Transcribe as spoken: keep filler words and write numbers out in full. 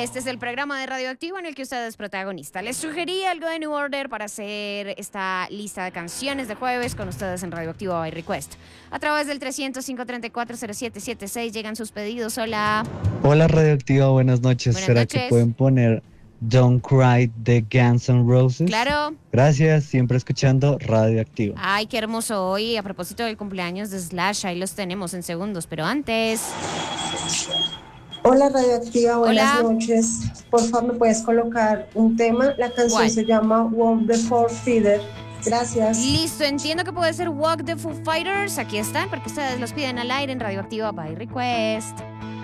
Este es el programa de Radioactivo en el que usted es protagonista. Les sugerí algo de New Order para hacer esta lista de canciones de jueves con ustedes en Radioactivo by Request. A través del trescientos cinco, treinta y cuatro, cero siete setenta y seis llegan sus pedidos. Hola. Hola Radioactiva, buenas noches. Buenas ¿Será que noches. pueden poner Don't Cry de Guns N' Roses? Claro. Gracias, siempre escuchando Radioactivo. Ay, qué hermoso hoy. A propósito del cumpleaños de Slash, ahí los tenemos en segundos, pero antes... Hola Radioactiva, buenas Hola. noches. Por favor, ¿me puedes colocar un tema? La canción ¿Cuál? se llama Walk the Four Feeder. Gracias. Listo, entiendo que puede ser Walk the Foo Fighters. Aquí están, porque ustedes los piden al aire en Radioactiva by Request.